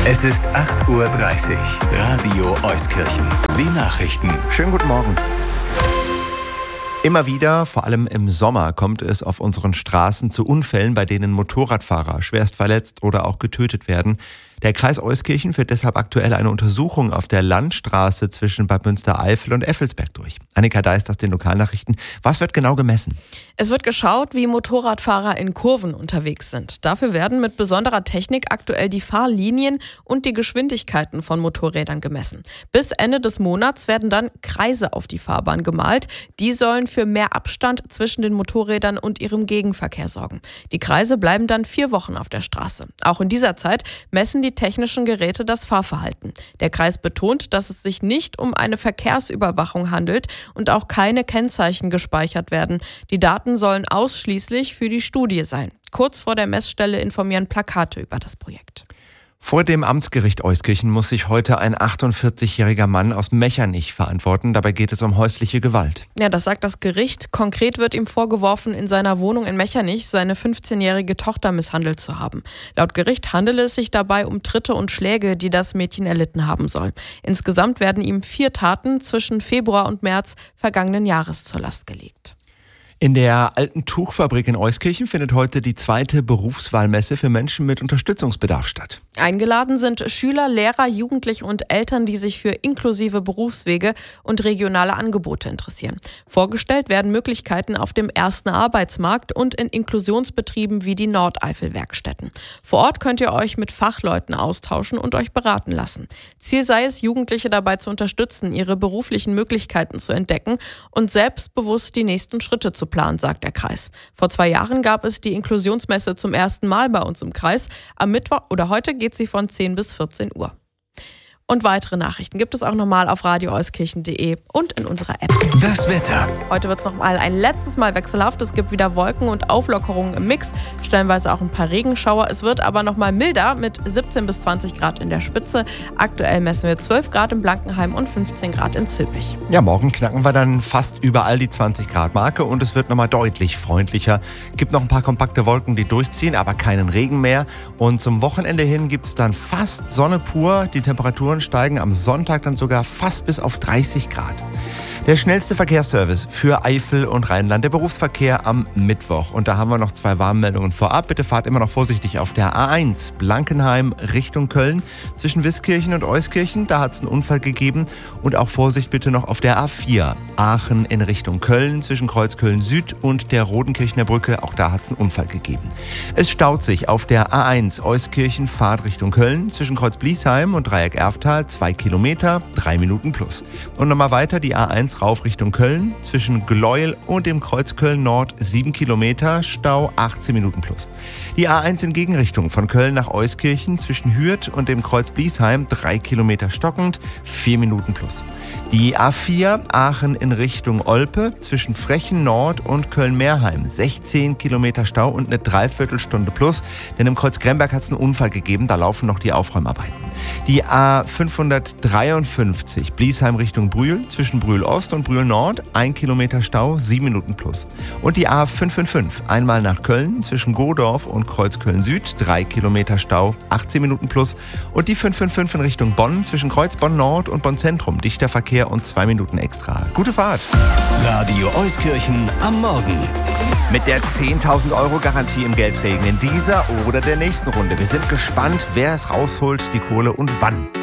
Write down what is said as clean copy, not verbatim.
Es ist 8:30 Uhr. Radio Euskirchen. Die Nachrichten. Schönen guten Morgen. Immer wieder, vor allem im Sommer, kommt es auf unseren Straßen zu Unfällen, bei denen Motorradfahrer schwerst verletzt oder auch getötet werden. Der Kreis Euskirchen führt deshalb aktuell eine Untersuchung auf der Landstraße zwischen Bad Münstereifel und Effelsberg durch. Annika Deist aus den Lokalnachrichten. Was wird genau gemessen? Es wird geschaut, wie Motorradfahrer in Kurven unterwegs sind. Dafür werden mit besonderer Technik aktuell die Fahrlinien und die Geschwindigkeiten von Motorrädern gemessen. Bis Ende des Monats werden dann Kreise auf die Fahrbahn gemalt. Die sollen für mehr Abstand zwischen den Motorrädern und ihrem Gegenverkehr sorgen. Die Kreise bleiben dann 4 Wochen auf der Straße. Auch in dieser Zeit messen die technischen Geräte das Fahrverhalten. Der Kreis betont, dass es sich nicht um eine Verkehrsüberwachung handelt und auch keine Kennzeichen gespeichert werden. Die Daten sollen ausschließlich für die Studie sein. Kurz vor der Messstelle informieren Plakate über das Projekt. Vor dem Amtsgericht Euskirchen muss sich heute ein 48-jähriger Mann aus Mechernich verantworten. Dabei geht es um häusliche Gewalt. Ja, das sagt das Gericht. Konkret wird ihm vorgeworfen, in seiner Wohnung in Mechernich seine 15-jährige Tochter misshandelt zu haben. Laut Gericht handele es sich dabei um Tritte und Schläge, die das Mädchen erlitten haben soll. Insgesamt werden ihm 4 Taten zwischen Februar und März vergangenen Jahres zur Last gelegt. In der alten Tuchfabrik in Euskirchen findet heute die 2. Berufswahlmesse für Menschen mit Unterstützungsbedarf statt. Eingeladen sind Schüler, Lehrer, Jugendliche und Eltern, die sich für inklusive Berufswege und regionale Angebote interessieren. Vorgestellt werden Möglichkeiten auf dem ersten Arbeitsmarkt und in Inklusionsbetrieben wie die Nordeifel-Werkstätten. Vor Ort könnt ihr euch mit Fachleuten austauschen und euch beraten lassen. Ziel sei es, Jugendliche dabei zu unterstützen, ihre beruflichen Möglichkeiten zu entdecken und selbstbewusst die nächsten Schritte zu planen, sagt der Kreis. Vor 2 Jahren gab es die Inklusionsmesse zum ersten Mal bei uns im Kreis. Am Mittwoch oder heute geht sie von 10 bis 14 Uhr. Und weitere Nachrichten gibt es auch nochmal auf radioeuskirchen.de und in unserer App. Das Wetter. Heute wird es nochmal ein letztes Mal wechselhaft. Es gibt wieder Wolken und Auflockerungen im Mix, stellenweise auch ein paar Regenschauer. Es wird aber nochmal milder mit 17 bis 20 Grad in der Spitze. Aktuell messen wir 12 Grad in Blankenheim und 15 Grad in Zülpich. Ja, morgen knacken wir dann fast überall die 20 Grad Marke und es wird nochmal deutlich freundlicher. Gibt noch ein paar kompakte Wolken, die durchziehen, aber keinen Regen mehr. Und zum Wochenende hin gibt es dann fast Sonne pur. Die Temperaturen steigen am Sonntag dann sogar fast bis auf 30 Grad. Der schnellste Verkehrsservice für Eifel und Rheinland, der Berufsverkehr am Mittwoch. Und da haben wir noch 2 Warnmeldungen vorab. Bitte fahrt immer noch vorsichtig auf der A1 Blankenheim Richtung Köln zwischen Wiskirchen und Euskirchen. Da hat es einen Unfall gegeben. Und auch Vorsicht bitte noch auf der A4 Aachen in Richtung Köln zwischen Kreuzköln Süd und der Rodenkirchner Brücke. Auch da hat es einen Unfall gegeben. Es staut sich auf der A1 Euskirchen Fahrt Richtung Köln zwischen Kreuz Bliesheim und Dreieck Erftal 2 Kilometer, 3 Minuten plus. Und nochmal weiter die A1 rauf Richtung Köln zwischen Gleuel und dem Kreuz Köln Nord 7 Kilometer, Stau 18 Minuten plus. Die A1 in Gegenrichtung von Köln nach Euskirchen zwischen Hürth und dem Kreuz Bliesheim 3 Kilometer stockend, 4 Minuten plus. Die A4 Aachen in Richtung Olpe zwischen Frechen Nord und Köln-Meerheim 16 Kilometer Stau und eine Dreiviertelstunde plus, denn im Kreuz Gremberg hat es einen Unfall gegeben, da laufen noch die Aufräumarbeiten. Die A553 Bliesheim Richtung Brühl zwischen Brühl Ost und Brühl Nord 1 Kilometer Stau, 7 Minuten plus. Und die A555 einmal nach Köln zwischen Godorf und Kreuz Köln Süd 3 Kilometer Stau, 18 Minuten plus. Und die 555 in Richtung Bonn zwischen Kreuz Bonn Nord und Bonn Zentrum dichter Verkehr und 2 Minuten extra. Gute Fahrt! Radio Euskirchen am Morgen. Mit der 10.000 Euro Garantie im Geldregen in dieser oder der nächsten Runde. Wir sind gespannt, wer es rausholt, die Kohle und wann.